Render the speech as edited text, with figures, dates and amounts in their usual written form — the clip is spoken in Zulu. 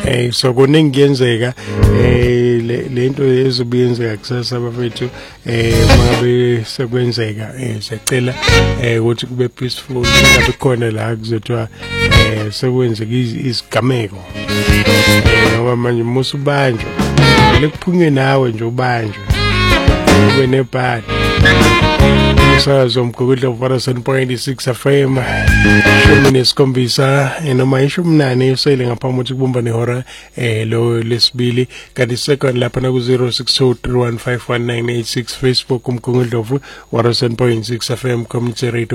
So kuningi kuyenzeka lento ezobiyenzeka kusasa bafethu mangabe sekwenzeka siyacela ukuthi kube peaceful ngabe khona la kuzothiwa sekwenzeka izigameko ngoba manje musubanjwa lekuphunge nawe nje ubanjwe ube nebhadi umgugudla uvara 7.6 FM 17 noma 18 usele ngaphambi ukuthi kubumba nehora lo lesibili kanti second lapha na ku 0623151986 Facebook umgugudla uvara 7.6 FM community radio